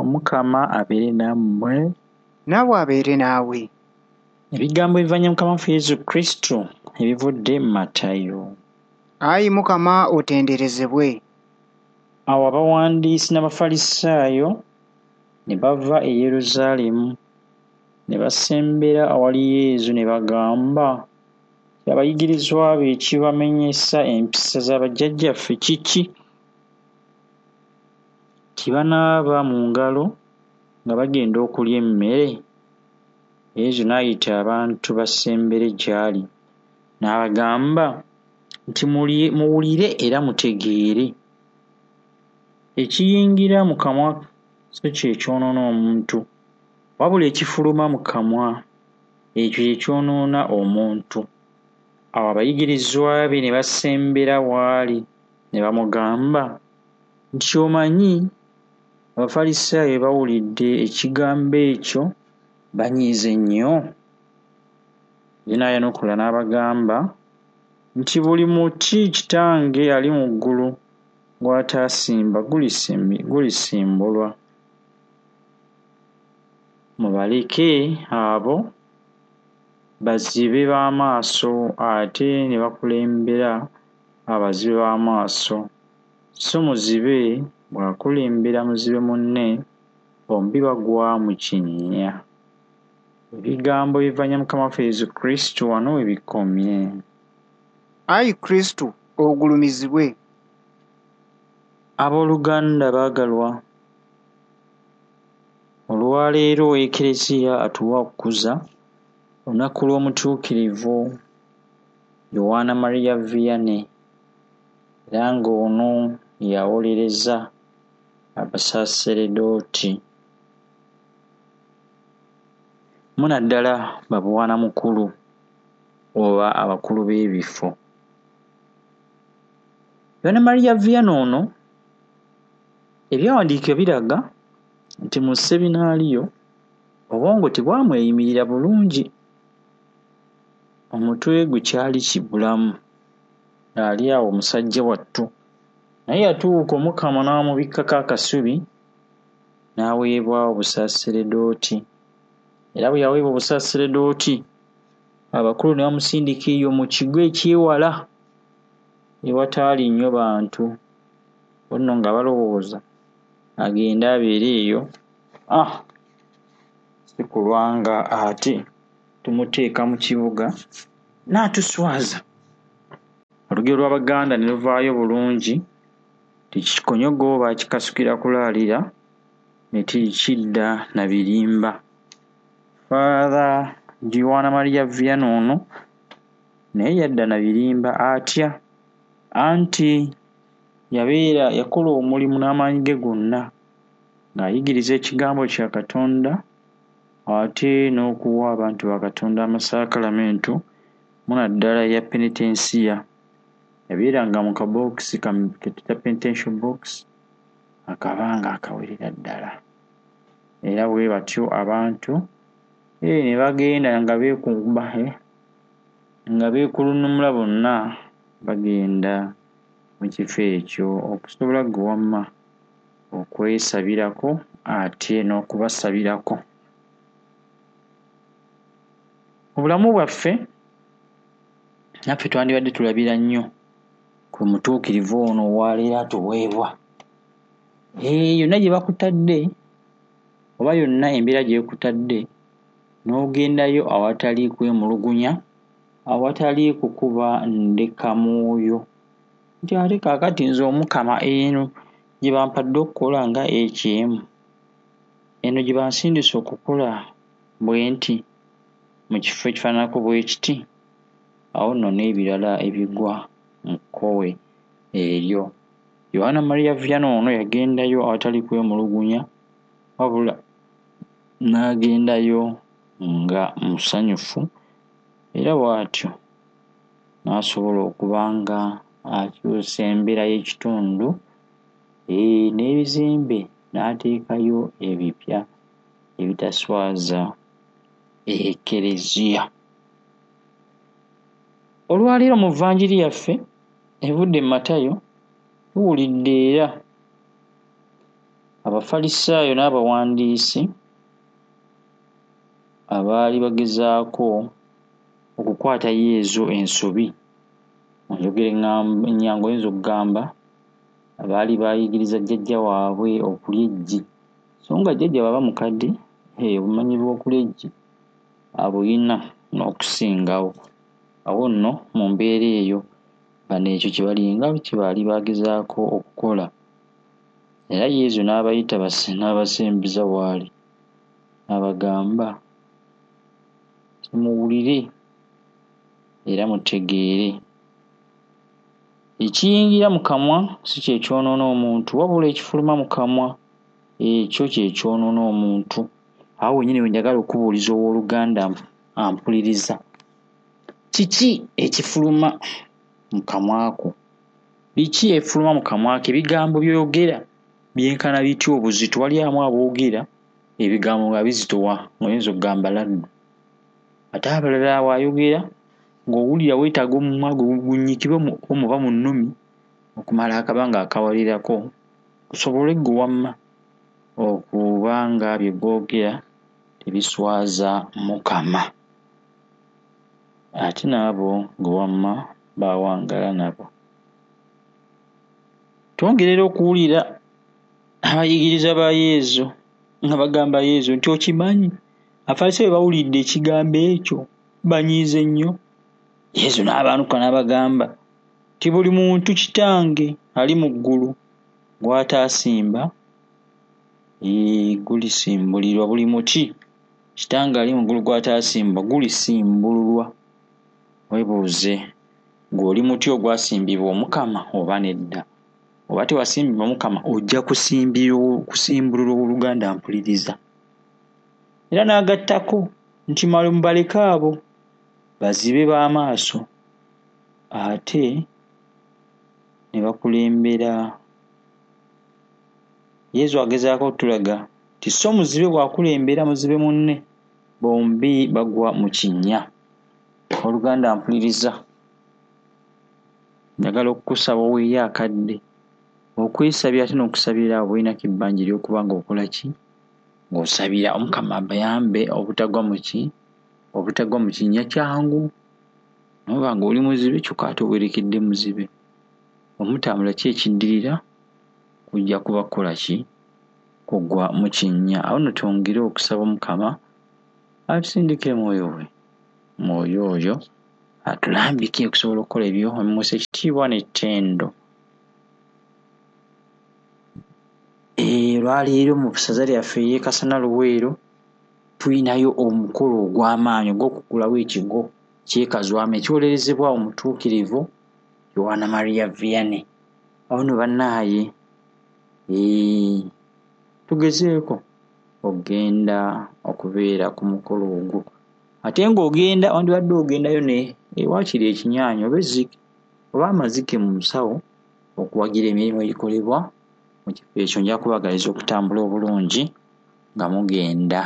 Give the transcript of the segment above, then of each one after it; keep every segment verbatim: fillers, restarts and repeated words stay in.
Omukama abeere nammwe. Naawe abeere naawe. Ebigambo ebivanye Mukama waffe Yesu Kristo ebivudde mu Matayo. Ayi Mukama otenderezebwe. Awo abawandiisi n'Abafalisaayo ne bava e Yerusaalemi ne basembera awali Yesu ne bagamba nti abayigirizwa be ekibamenyesa empisa z'abajjajjaffe kiki? Tibanaaba mu ngalo nga bagenda okulya emmere? Yesu n'ayita abantu basembere gy'ali n'abagamba nti muwulire era mutegeere. Ekiyingira mu kamwa so kye kyonoona omuntu, wabula ekifuluma mu kamwa ekyo kye kyonoona omuntu. Awo abayigirizwa be ne basembera w'ali ne bamugamba nti omanyi Abafalisaayo bawulidde ekigambo ekyo banyiize nnyo. Ye n'ayanukula n'abagamba nti buli muti Kitange ali mu ggulu gw'ataasimba gulisimbulwa. Mubaleke abo bazibe b'amaaso ate ne bakulembera abazibe b'amaaso, so muzibe bw'akulembera muzibe munne bombi bagwa mu kinnya. Ebigambo ebivanye Mukama waffe Yesu Kristo wano we bikomye. Ayi Kristo ogulumizibwe. Abooluganda baagalwa, olwaleero Eklezia atuwa okukuza olunaku lw'omutuukirivu Yohaana Maria Vianney, era ng'ono yawolereza abasaaseredooti munaddala babuwana mukulu oba abakulu b'ebifo. Yohaana Maria Vianney ono ebyawandiikibwa biraga nti mu sseminaaliyo obwongo tebwamweyimirira bulungi, omutwe gwe kyali kibulamu, ali awo omusajja wattu, naye yatuuka Omukama n'amubikkako akasubi n'aweebwa obusaaseredooti. Era bwe yaweebwa obusaaseredooti abakulu ne bamusindika eyo mu kigo ekyewala ewataali nnyo bantu, nno nga balowooza agende abeere eyo, ah si kulwa nga ate tumuteeka mu kibuga n'atuswaza. Olugero lw'Abaganda ne luvaayo bulungi, tikikonyogo baakikasukira kulaalira ne tikidda na birimba. Father Yohaana Maria Vianney ono naye yadda na birimba atya, anti yabeera yakola omulimu n'amaanyi ge gonna ng'ayigiriza ekigambo kya Katonda ate n'okuwa abantu ba Katonda amasakalamentu munaddala ya penitensiya. Yabeeranga mu kabookisi ke tuyita penitential box, akabanga akawerera ddala. Era bwe batyo abantu eh ne bagenda nga beekumba nga beekulunumula bonna bagenda mu kifo ekyo okusobola guwamma okwesabirako ate n'okubasabirako. Obulamu bwaffe naffe twandibadde tulabira nnyo ku mutuukirivu ono owaleero atuweebwa. Eh yonna gye bakutadde oba yonna embeera gy'ekutadde n'ogendayo awatali kwemulugunya, awatali kukuba ndekamwoyo nti ate kaakati nze Omukama eno gye bampadde okukola nga A K M, eno gye bansindise okukola bwe nti mu kifo ekifaananako bwe kiti, awo nno n'ebirala ebigwa mu kkowe eryo. Yohaana Maria Vianney ono yagendayo awatali kwemulugunya, wabula n'agendayo nga musanyufu, era bw'atyo n'asobola okuba nga akyusa embeera y'ekitundu, eh n'ebizimbe n'ateekayo ebipya ebitaswaza Eklezia. Olwaleero mu vvanjiri yaffe evudde mu Matayo tuwulidde era Abafalisaayo n'abawandiisi abaali bagezaako okukwata Yesu ensobi, onjogera ennyango oyinza okugamba abaali baayigiriza jjajja waabwe okulya eggi. So nga jjajja bw'aba mukadde, obumanyi bw'okulya eggi abuyina n'okusingawo. Awo nno mu mbeera eyo bano ekyo kye balinga kye baali bagezaako okukola. Era Yesu n'abayita n'abasembiza waali n'abagamba, muwulire era mutegeere, ekiyingira mu kamwa si kye kyonoona omuntu, wabula ekifuluma mu kamwa ekyo kye kyonoona omuntu. Awo wennyini we njagala okubuuliza owooluganda ampuliriza, kiki ekifuluma mu kamwa ko? Biki ebifuluma mu kamwa ko? Ebigambo by'oyogera byenkana bitya obuzito? Waliamu aboogera ebigambo nga bizitowa, ng'oyinza okugamba laddu. Ate abalala bw'ayogera ng'owulira weetaaga omumwa gunnyikibwe omuba mu nnumi okumala akabanga akawalirako kusobole ggwe wamma okuba nga bye gwogera tebiswaza Mukama. Ate n'abo ggwe wamma baawangala nabo. Twongerera okuwulira abayigiriza ba Yesu nga bagamba Yesu nti okimanyi Abafalisaayo bawulidde ekigambo ekyo banyiize nnyo. Yesu n'abaanuka n'abagamba ti buli muntu kitange ali mu ggulu gw'ataasimba gulisimbulirwa. Buli muti kitange ali mu ggulu gw'ataasimba gulisimbululwa. Weebuuze, ng'oli muti ogwasimbibwa Omukama oba nedda? Oba tewasimbibwa Mukama ojja kusimbululwa oluganda mpuliriza. Era n'agattako nti mubaleke abo bazibe b'amaaso ate ne bakulembera. Yesu agezaako okutulaga ti so muzibe bw'akulembera muzibe munne, bombi bagwa mu kinnya. Oluganda mpuliriza, njagala okukusaba oweeyo akadde okwesabira ate n'okusabira abo bolinako ebbanja ery'okuba ng'okola ki? Ng'osabira Omukama abayambe obutagwa mu ki? Obutagwa mu kinnya kyangu. Noba ng'oli muzibe kyokka ate owerekedde muzibe, omutambula ki ekiddirira? Kujja kuba kukola ki? Kugwa mu kinnya. Awo nno twongere okusaba Omukama atusindike mwoyo we, mwoyo oyo atulambike okusobola okukola ebyo omusa ekitiibwa n'ettendo. Olwaleero mu ssaza lyaffe ery'e Kasana Luweero tulinayo omukolo ogw'amaanyi ogw'okugulawo ekigo ky'Ekazwama ekyolerezebwa omutuukirivu Yohana Maria Vianney. Awo nno bannaaye tugezeeko ogenda okubeera ku mukolo ogwo. Ate ng'ogenda wandibadde ogendayo ne ewaakiri ekinyaanyi oba ezzike oba amazike mu nsawo okuwagira emirimu egikolebwa mu kifo ekyo. Nja kubagaliza okutambula obulungi nga mugenda.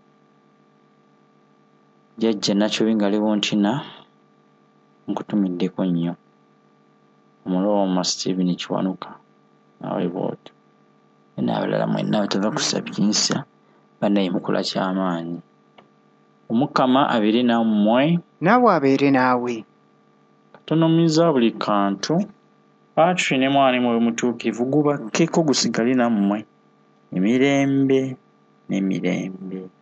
Jjajja Nakyobi Ngaliwontina nkutumiddeko nnyo. Omulooma Stephen Kiwanuka nawe bw'otyo. N'abalala mwenna abatava kusabyinsa bannaye mukola ky'amaanyi. Omukama abeere nammwe. Naawe abeere naawe. Katonomiza buli kantu. Patri ne Mwani Mwoyo Mutuukirivu gubakkeko gusigale nammwe emirembe n'emirembe.